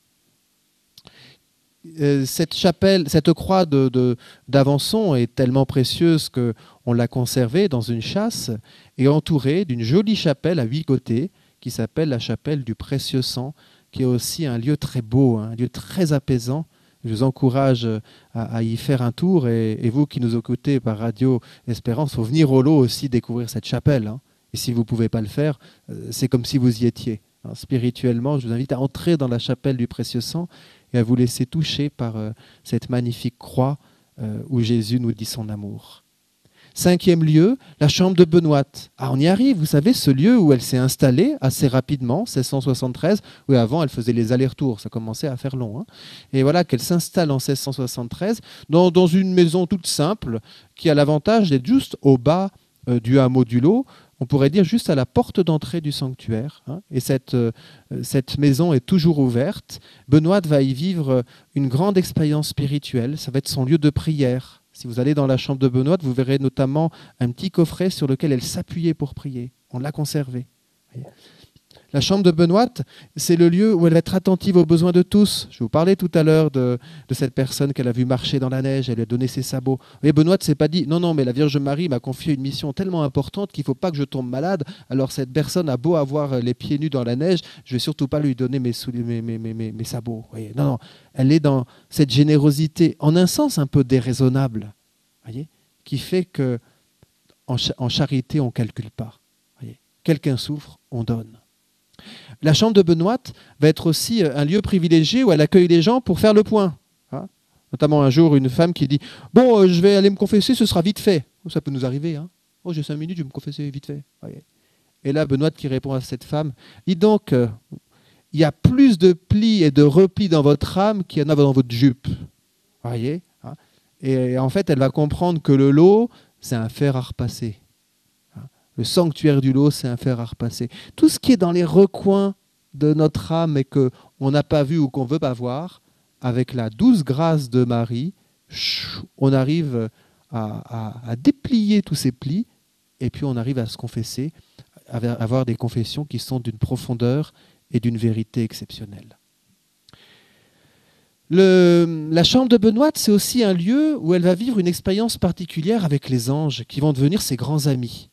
Cette chapelle, cette croix d'Avençon est tellement précieuse qu'on l'a conservée dans une châsse et entourée d'une jolie chapelle à 8 côtés qui s'appelle la chapelle du Précieux Sang, qui est aussi un lieu très beau, un lieu très apaisant. Je vous encourage à y faire un tour et vous qui nous écoutez par Radio Espérance, il faut venir au lot aussi découvrir cette chapelle. Et si vous ne pouvez pas le faire, c'est comme si vous y étiez. Spirituellement, je vous invite à entrer dans la chapelle du Précieux Sang et à vous laisser toucher par cette magnifique croix où Jésus nous dit son amour. 5e lieu, la chambre de Benoît. On y arrive, vous savez, ce lieu où elle s'est installée assez rapidement, 1673, où avant elle faisait les allers-retours, ça commençait à faire long. Et voilà qu'elle s'installe en 1673 dans une maison toute simple qui a l'avantage d'être juste au bas du hameau du Lot, on pourrait dire juste à la porte d'entrée du sanctuaire. Et cette maison est toujours ouverte. Benoît va y vivre une grande expérience spirituelle, ça va être son lieu de prière. Si vous allez dans la chambre de Benoît, vous verrez notamment un petit coffret sur lequel elle s'appuyait pour prier. On l'a conservé. La chambre de Benoît, c'est le lieu où elle va être attentive aux besoins de tous. Je vous parlais tout à l'heure de cette personne qu'elle a vue marcher dans la neige, elle lui a donné ses sabots. Et Benoît ne s'est pas dit, non, mais la Vierge Marie m'a confié une mission tellement importante qu'il ne faut pas que je tombe malade. Alors cette personne a beau avoir les pieds nus dans la neige, je ne vais surtout pas lui donner mes sabots. Voyez, non, elle est dans cette générosité, en un sens un peu déraisonnable, voyez, qui fait qu'en charité, on ne calcule pas. Voyez. Quelqu'un souffre, on donne. La chambre de Benoît va être aussi un lieu privilégié où elle accueille les gens pour faire le point. Notamment un jour, une femme qui dit « Bon, je vais aller me confesser, ce sera vite fait. » Ça peut nous arriver. Oh, j'ai 5 minutes, je vais me confesser vite fait. Voyez. Et là, Benoît qui répond à cette femme « Dis donc, il y a plus de plis et de replis dans votre âme qu'il y en a dans votre jupe. » Voyez. Et en fait, elle va comprendre que le lot, c'est un fer à repasser. Le sanctuaire du lot, c'est un fer à repasser. Tout ce qui est dans les recoins de notre âme et qu'on n'a pas vu ou qu'on ne veut pas voir, avec la douce grâce de Marie, on arrive à déplier tous ces plis et puis on arrive à se confesser, à avoir des confessions qui sont d'une profondeur et d'une vérité exceptionnelle. La chambre de Benoît, c'est aussi un lieu où elle va vivre une expérience particulière avec les anges qui vont devenir ses grands amis.